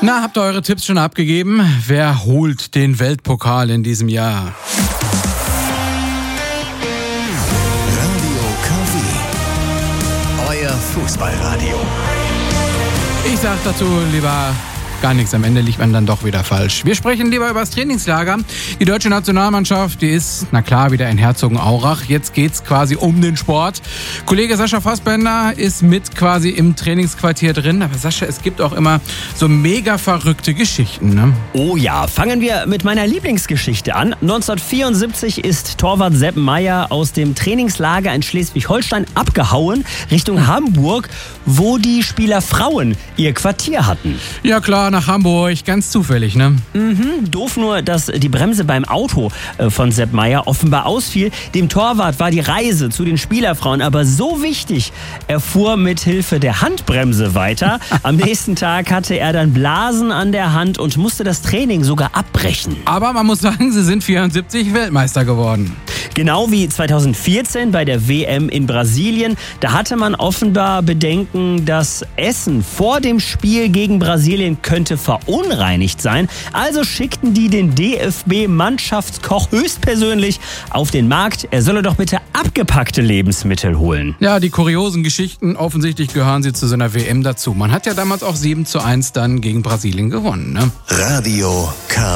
Na, habt ihr eure Tipps schon abgegeben? Wer holt den Weltpokal in diesem Jahr? Radio KW. Euer Fußballradio. Ich sag dazu lieber gar nichts. Am Ende liegt man dann doch wieder falsch. Wir sprechen lieber über das Trainingslager. Die deutsche Nationalmannschaft, die ist, na klar, wieder in Herzogenaurach. Jetzt geht's quasi um den Sport. Kollege Sascha Fassbender ist mit quasi im Trainingsquartier drin. Aber Sascha, es gibt auch immer so mega verrückte Geschichten, ne? Oh ja, fangen wir mit meiner Lieblingsgeschichte an. 1974 ist Torwart Sepp Maier aus dem Trainingslager in Schleswig-Holstein abgehauen Richtung Hamburg, wo die Spielerfrauen ihr Quartier hatten. Ja klar, nach Hamburg, ganz zufällig, ne? Doof nur, dass die Bremse beim Auto von Sepp Maier offenbar ausfiel. Dem Torwart war die Reise zu den Spielerfrauen aber so wichtig. Er fuhr mit Hilfe der Handbremse weiter. Am nächsten Tag hatte er dann Blasen an der Hand und musste das Training sogar abbrechen. Aber man muss sagen, sie sind 74 Weltmeister geworden. Genau wie 2014 bei der WM in Brasilien. Da hatte man offenbar Bedenken, das Essen vor dem Spiel gegen Brasilien könnte verunreinigt sein. Also schickten die den DFB-Mannschaftskoch höchstpersönlich auf den Markt. Er solle doch bitte abgepackte Lebensmittel holen. Ja, die kuriosen Geschichten, offensichtlich gehören sie zu so einer WM dazu. Man hat ja damals auch 7:1 dann gegen Brasilien gewonnen, ne? Radio KW.